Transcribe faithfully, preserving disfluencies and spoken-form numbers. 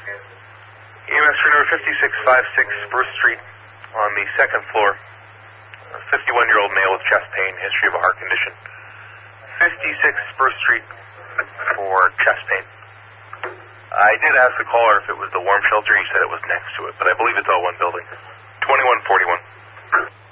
E M S for number fifty-six fifty-six Spruce Street on the second floor. A fifty-one-year-old male with chest pain, history of a heart condition. fifty-six Spruce Street for chest pain. I did ask the caller if it was the warm shelter. He said it was next to it, but I believe it's all one building. twenty-one forty-one.